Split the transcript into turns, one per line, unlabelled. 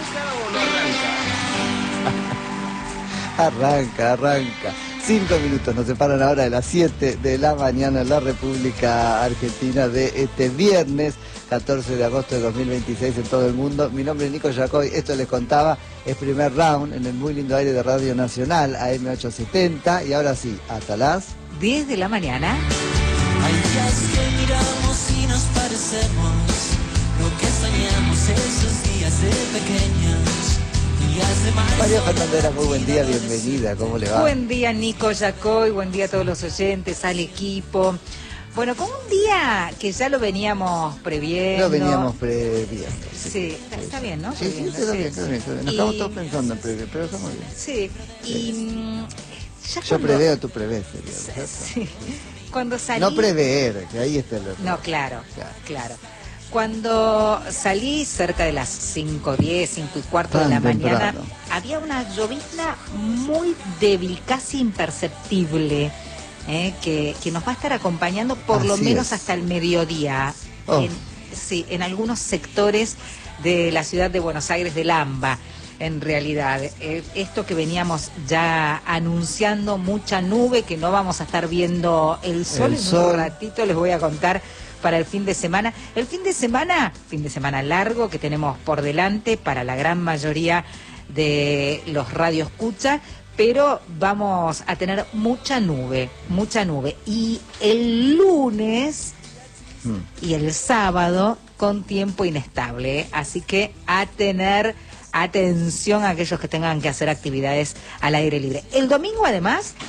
Arranca. 5 minutos nos separan ahora de las 7 de la mañana en la República Argentina de este viernes 14 de agosto de 2026 en todo el mundo. Mi nombre es Nico Yacoy, esto les contaba, es primer round en el muy lindo aire de Radio Nacional, AM870, y ahora sí, hasta las
10 de la mañana.
Hay días que miramos y nos parecemos, lo que soñamos esos días de pequeños.
María Fernandera, muy buen día, bienvenida, ¿cómo le va?
Buen día, Nico Yacoy, buen día a todos los oyentes, al equipo. Bueno, con un día que ya lo veníamos previendo.
Sí,
está bien, ¿no?
Sí, está bien. Nos estamos todos pensando en prever, pero está muy bien.
Sí, y ya
yo preveo, tú prevés, sería,
sí. Cuando salí...
No prever, que ahí está el error.
No, claro. Cuando salí cerca de las 5:10, 5:15 de la mañana, había una llovizna muy débil, casi imperceptible, que nos va a estar acompañando por lo menos hasta el mediodía, en algunos sectores de la ciudad de Buenos Aires, del AMBA. En realidad, esto que veníamos ya anunciando, mucha nube, que no vamos a estar viendo el sol. En un ratito les voy a contar para el fin de semana. El fin de semana largo que tenemos por delante para la gran mayoría de los radioescuchas, pero vamos a tener mucha nube. Y el lunes y el sábado con tiempo inestable, así que a tener atención a aquellos que tengan que hacer actividades al aire libre. El domingo, además,